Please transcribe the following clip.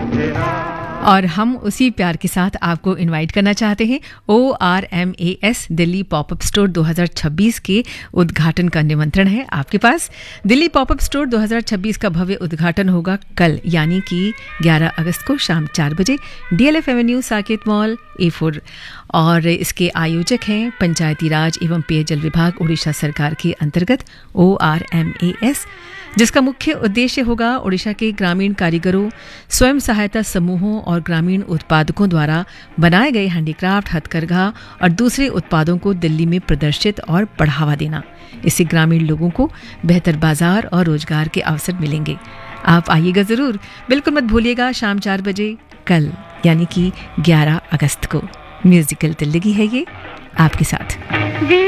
और हम उसी प्यार के साथ आपको इनवाइट करना चाहते हैं ORMAS दिल्ली पॉपअप स्टोर 2026 के उद्घाटन का निमंत्रण है आपके पास। दिल्ली पॉपअप स्टोर 2026 का भव्य उद्घाटन होगा कल यानी कि 11 अगस्त को शाम 4 बजे DLF Avenue Saket mall A4 और इसके आयोजक हैं पंचायती राज एवं पेयजल विभाग उड़ीसा सरकार के अंतर्गत ORMAS, जिसका मुख्य उद्देश्य होगा ओडिशा के ग्रामीण कारीगरों, स्वयं सहायता समूहों और ग्रामीण उत्पादकों द्वारा बनाए गए हैंडीक्राफ्ट, हथकरघा और दूसरे उत्पादों को दिल्ली में प्रदर्शित और बढ़ावा देना। इससे ग्रामीण लोगों को बेहतर बाजार और रोजगार के अवसर मिलेंगे। आप आइएगा जरूर, बिल्कुल मत भूलिएगा, शाम 4 बजे कल यानी कि 11 अगस्त को। म्यूजिकल दिल्ली है ये आपके साथ।